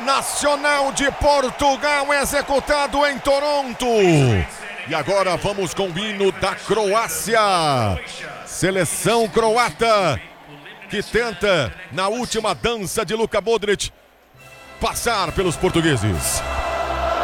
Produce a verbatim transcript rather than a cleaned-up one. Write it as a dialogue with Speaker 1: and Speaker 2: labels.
Speaker 1: Nacional de Portugal executado em Toronto. E agora vamos com o hino da Croácia. Seleção croata que tenta, na última dança de Luka Modric, passar pelos portugueses.